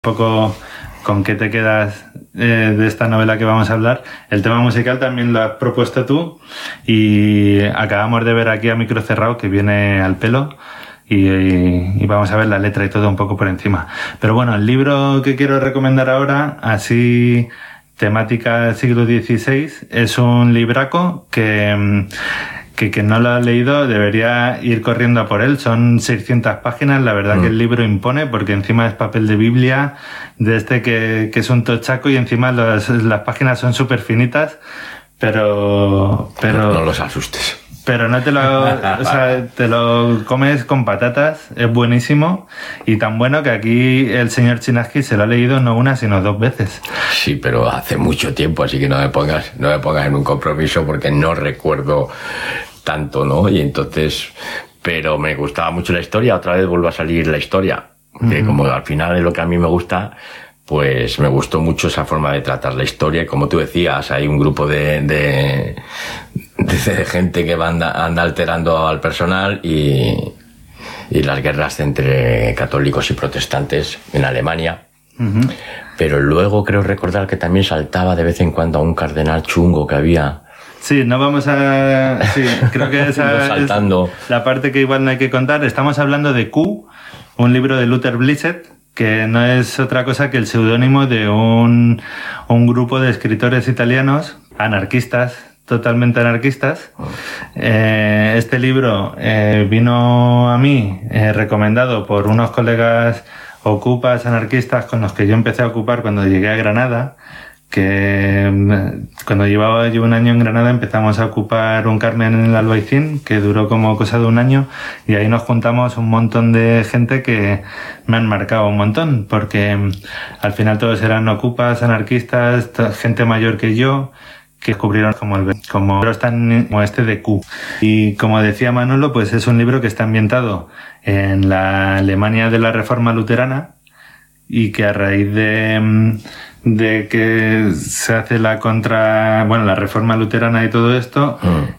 poco con qué te quedas de esta novela que vamos a hablar. El tema musical también lo has propuesto tú y acabamos de ver aquí a micro cerrado que viene al pelo y vamos a ver la letra y todo un poco por encima. Pero bueno, el libro que quiero recomendar ahora, así temática siglo XVI, es un libraco que no lo ha leído debería ir corriendo a por él. Son 600 páginas, la verdad que el libro impone porque encima es papel de Biblia, de este que es un tochaco y encima las páginas son súper finitas, pero... No los asustes. Pero no te lo... o sea, te lo comes con patatas, es buenísimo y tan bueno que aquí el señor Chinaski se lo ha leído no una sino 2 veces. Sí, pero hace mucho tiempo, así que no me pongas en un compromiso porque no recuerdo tanto, ¿no? Y entonces, pero me gustaba mucho la historia, otra vez vuelve a salir la historia, que como al final es lo que a mí me gusta, pues me gustó mucho esa forma de tratar la historia y como tú decías, hay un grupo de gente que anda alterando al personal y las guerras entre católicos y protestantes en Alemania. Pero luego creo recordar que también saltaba de vez en cuando a un cardenal chungo que había. Sí, no vamos a... Sí, creo que esa saltando. Es la parte que igual no hay que contar. Estamos hablando de Q, un libro de Luther Blissett, que no es otra cosa que el seudónimo de un grupo de escritores italianos, anarquistas, totalmente anarquistas. Este libro vino a mí recomendado por unos colegas ocupas anarquistas con los que yo empecé a ocupar cuando llegué a Granada, que cuando llevo un año en Granada empezamos a ocupar un Carmen en el Albaicín, que duró como cosa de un año, y ahí nos juntamos un montón de gente que me han marcado un montón, porque al final todos eran ocupas, anarquistas, gente mayor que yo, que descubrieron como este de Q. Y como decía Manolo, pues es un libro que está ambientado en la Alemania de la Reforma Luterana y que a raíz de que se hace la Reforma Luterana y todo esto,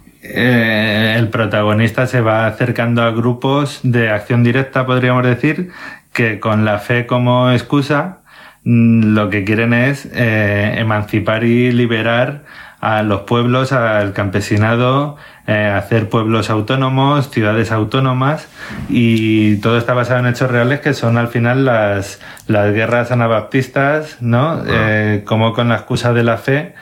el protagonista se va acercando a grupos de acción directa, podríamos decir, que con la fe como excusa, lo que quieren es emancipar y liberar a los pueblos, al campesinado, hacer pueblos autónomos, ciudades autónomas, y todo está basado en hechos reales que son al final las guerras anabaptistas, ¿no? Como con la excusa de la fe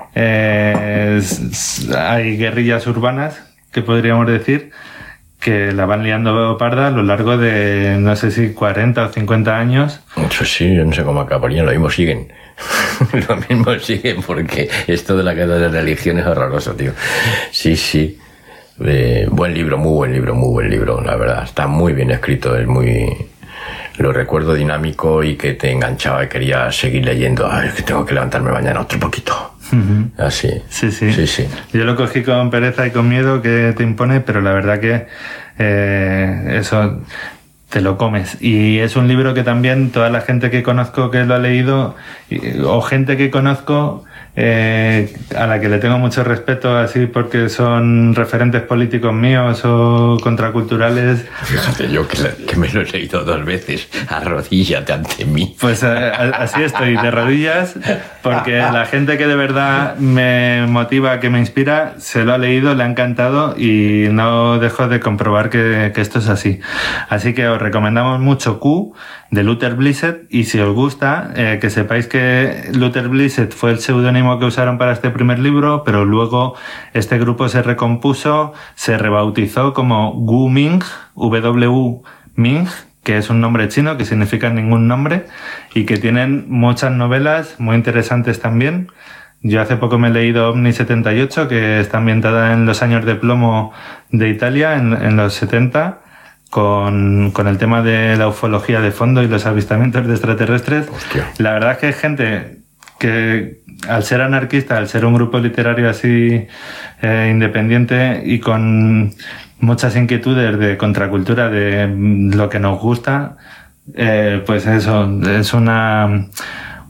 hay guerrillas urbanas, que podríamos decir, que la van liando parda a lo largo de, no sé si 40 o 50 años. Eso sí, yo no sé cómo acabarían, lo mismo siguen. Lo mismo siguen porque esto de la guerra de religión es horroroso, tío. Sí. Buen libro, muy buen libro, la verdad. Está muy bien escrito, lo recuerdo dinámico y que te enganchaba y quería seguir leyendo. Ay, es que tengo que levantarme mañana otro poquito. Así. Sí. Yo lo cogí con pereza y con miedo que te impone, pero la verdad que eso te lo comes. Y es un libro que también toda la gente que conozco que lo ha leído, o gente que conozco a la que le tengo mucho respeto, así porque son referentes políticos míos o contraculturales. Fíjate, yo que me lo he leído 2 veces, arrodíllate ante mí. Pues así estoy, de rodillas, porque la gente que de verdad me motiva, que me inspira, se lo ha leído, le ha encantado y no dejo de comprobar que esto es así. Así que os recomendamos mucho Q, de Luther Blissett, y si os gusta, que sepáis que Luther Blissett fue el seudónimo que usaron para este primer libro, pero luego este grupo se recompuso, se rebautizó como Wu Ming, W Ming, que es un nombre chino que significa ningún nombre, y que tienen muchas novelas muy interesantes también. Yo hace poco me he leído Omni 78, que está ambientada en los años de plomo de Italia, en los 70, con el tema de la ufología de fondo y los avistamientos de extraterrestres. Hostia. La verdad es que hay gente que, al ser anarquista, al ser un grupo literario así independiente y con muchas inquietudes de contracultura de lo que nos gusta, pues eso, es una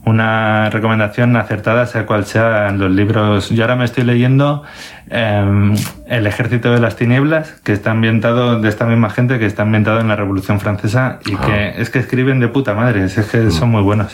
una recomendación acertada, sea cual sean los libros. Yo ahora me estoy leyendo El Ejército de las Tinieblas, que está ambientado de esta misma gente, que está ambientado en la Revolución Francesa y que es que escriben de puta madre, es que son muy buenos.